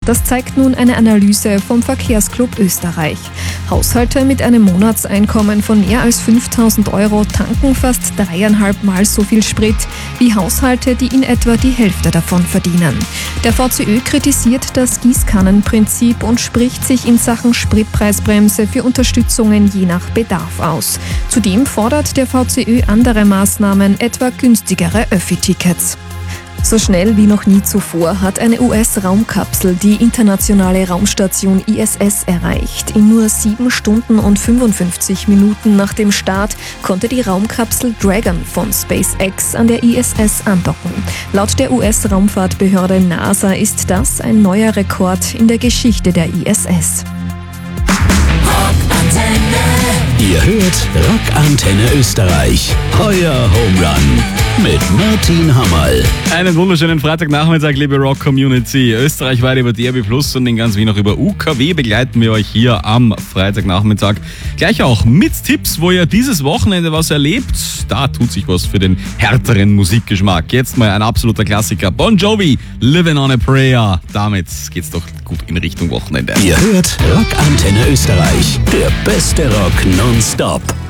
Das zeigt nun eine Analyse vom Verkehrsclub Österreich. Haushalte mit einem Monatseinkommen von mehr als 5.000 € tanken fast 3,5 Mal so viel Sprit wie Haushalte, die in etwa die Hälfte davon verdienen. Der VCÖ kritisiert das Gießkannenprinzip und spricht sich in Sachen Spritpreisbremse für Unterstützungen je nach Bedarf aus. Zudem fordert der VCÖ andere Maßnahmen, etwa günstigere Öffi-Tickets. So schnell wie noch nie zuvor hat eine US-Raumkapsel die internationale Raumstation ISS erreicht. In nur 7 Stunden und 55 Minuten nach dem Start konnte die Raumkapsel Dragon von SpaceX an der ISS andocken. Laut der US-Raumfahrtbehörde NASA ist das ein neuer Rekord in der Geschichte der ISS. Ihr hört Rockantenne Österreich. Euer Home Run mit Martin Hammerl. Einen wunderschönen Freitagnachmittag, liebe Rock-Community. Österreichweit über DRB Plus und in ganz Wien auch über UKW begleiten wir euch hier am Freitagnachmittag. Gleich auch mit Tipps, wo ihr dieses Wochenende was erlebt. Da tut sich was für den härteren Musikgeschmack. Jetzt mal ein absoluter Klassiker. Bon Jovi, Living on a Prayer. Damit geht's doch gut in Richtung Wochenende. Ihr hört Rockantenne Österreich. Der beste Rock nonstop.